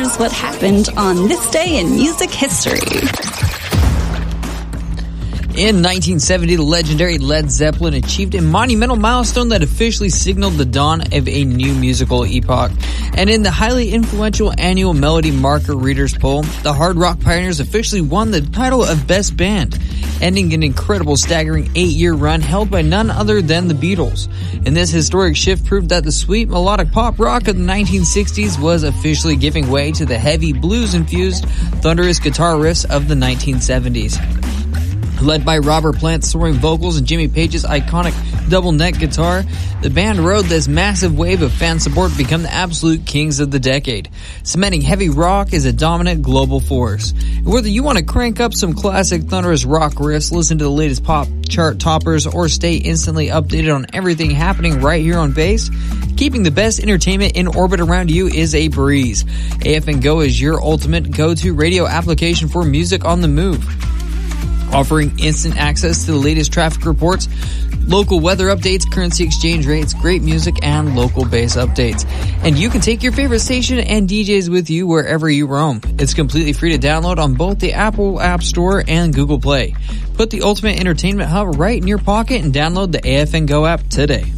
here's what happened on this day in music history. In 1970, the legendary Led Zeppelin achieved a monumental milestone that officially signaled the dawn of a new musical epoch. And in the highly influential annual Melody Market Readers poll, the Hard Rock Pioneers officially won the title of Best Band, ending an incredible, staggering 8-year run held by none other than the Beatles. And this historic shift proved that the sweet melodic pop rock of the 1960s was officially giving way to the heavy blues-infused, thunderous guitar riffs of the 1970s. Led by Robert Plant's soaring vocals and Jimmy Page's iconic double neck guitar, the band rode this massive wave of fan support to become the absolute kings of the decade, cementing heavy rock as a dominant global force. And whether you want to crank up some classic thunderous rock riffs, listen to the latest pop chart toppers, or stay instantly updated on everything happening right here on Base, keeping the best entertainment in orbit around you is a breeze. AFN Go is your ultimate go-to radio application for music on the move, offering instant access to the latest traffic reports, local weather updates, currency exchange rates, great music, and local bass updates. And you can take your favorite station and DJs with you wherever you roam. It's completely free to download on both the Apple App Store and Google Play. Put the ultimate entertainment hub right in your pocket and download the AFN Go app today.